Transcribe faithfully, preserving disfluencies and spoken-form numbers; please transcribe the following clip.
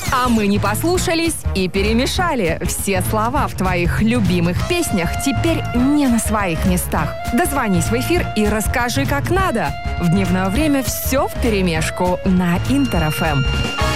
А мы не послушались и перемешали. Все слова в твоих любимых песнях теперь не на своих местах. Дозвонись в эфир и расскажи, как надо. В дневное время все вперемешку на Интер эф эм.